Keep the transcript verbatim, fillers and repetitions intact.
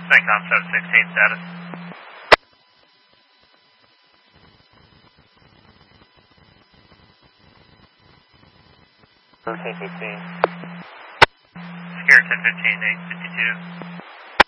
CENTCOM seven sixteen status. thirteen fifteen. Sierra ten fifteen, eight fifty-two.